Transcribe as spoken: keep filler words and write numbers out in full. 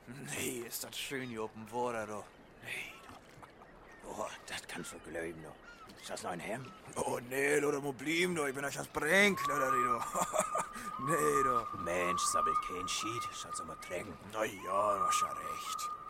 Nee, ist das schön hier oben Water, du. Nee, du. Oh, das kannst du glauben, du. Ist das noch ein Hemd? Oh, nee, du, da muss bleiben, du. Ich bin euch das Brink, du, du. Nee, du. Mensch, sabbelt kein Schied, schaut's mal trägen. Na ja, du hast ja recht.